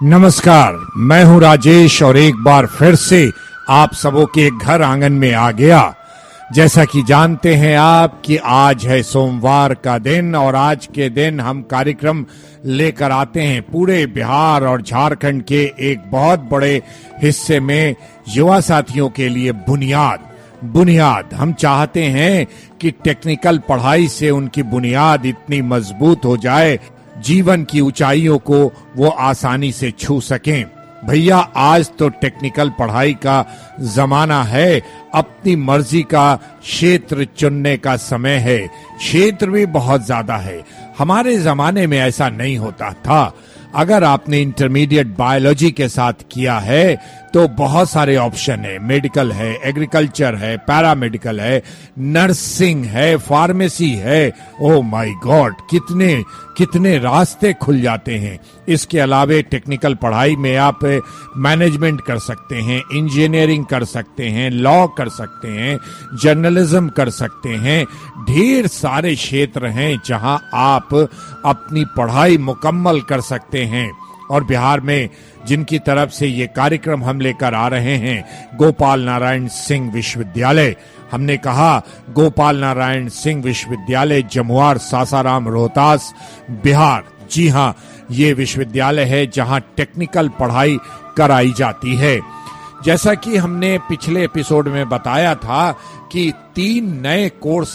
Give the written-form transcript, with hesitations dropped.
नमस्कार, मैं हूं राजेश और एक बार फिर से आप सबों के घर आंगन में आ गया। जैसा कि जानते हैं आप कि आज है सोमवार का दिन और आज के दिन हम कार्यक्रम लेकर आते हैं पूरे बिहार और झारखंड के एक बहुत बड़े हिस्से में युवा साथियों के लिए बुनियाद हम चाहते हैं कि टेक्निकल पढ़ाई से उनकी बुनियाद इतनी मजबूत हो जाए, जीवन की ऊंचाइयों को वो आसानी से छू सकें। भैया, आज तो टेक्निकल पढ़ाई का जमाना है, अपनी मर्जी का क्षेत्र चुनने का समय है। क्षेत्र भी बहुत ज्यादा है, हमारे जमाने में ऐसा नहीं होता था। अगर आपने इंटरमीडिएट बायोलॉजी के साथ किया है तो बहुत सारे ऑप्शन है, मेडिकल है, एग्रीकल्चर है, पैरामेडिकल है, नर्सिंग है, फार्मेसी है। ओ माय गॉड, कितने रास्ते खुल जाते हैं। इसके अलावे टेक्निकल पढ़ाई में आप मैनेजमेंट कर सकते हैं, इंजीनियरिंग कर सकते हैं, लॉ कर सकते हैं, जर्नलिज्म कर सकते हैं। ढेर सारे क्षेत्र हैं जहां आप अपनी पढ़ाई मुकम्मल कर सकते हैं। और बिहार में जिनकी तरफ से ये कार्यक्रम हम लेकर आ रहे हैं, गोपाल नारायण सिंह विश्वविद्यालय, हमने कहा गोपाल नारायण सिंह विश्वविद्यालय जमुआर, सासाराम, रोहतास, बिहार। जी हाँ, ये विश्वविद्यालय है जहां टेक्निकल पढ़ाई कराई जाती है। जैसा कि हमने पिछले एपिसोड में बताया था कि 3 नए कोर्स